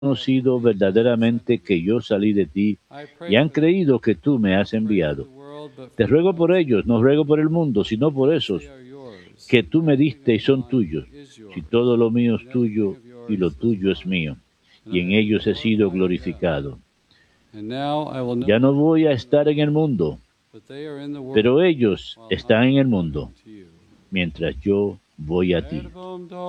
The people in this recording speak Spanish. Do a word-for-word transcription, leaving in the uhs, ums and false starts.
conocido verdaderamente que yo salí de ti y han creído que tú me has enviado. Te ruego por ellos, no ruego por el mundo, sino por esos que tú me diste y son tuyos. Si todo lo mío es tuyo y lo tuyo es mío, y en ellos he sido glorificado. Ya no voy a estar en el mundo, pero ellos están en el mundo, mientras yo voy a ti.